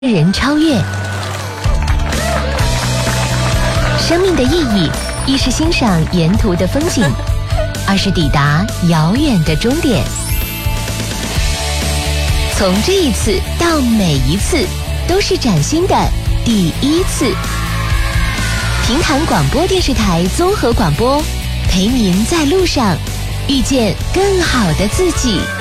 人超越。生命的意义，一是欣赏沿途的风景，二是抵达遥远的终点。从这一次到每一次，都是崭新的第一次。平潭广播电视台综合广播，陪您在路上遇见更好的自己。